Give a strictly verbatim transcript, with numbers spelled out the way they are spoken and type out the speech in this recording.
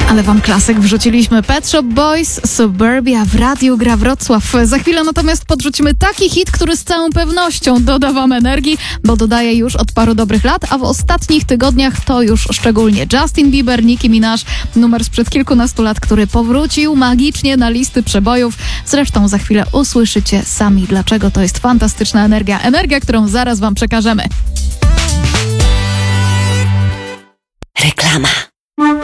Ale wam klasyk wrzuciliśmy. Pet Shop Boys, Suburbia w Radiu Gra Wrocław. Za chwilę natomiast podrzucimy taki hit, który z całą pewnością doda wam energii, bo dodaje już od paru dobrych lat, a w ostatnich tygodniach to już szczególnie Justin Bieber, Nicki Minaj, numer sprzed kilkunastu lat, który powrócił magicznie na listy przebojów. Zresztą za chwilę usłyszycie sami, dlaczego to jest fantastyczna energia. Energia, którą zaraz wam przekażemy. Reklama.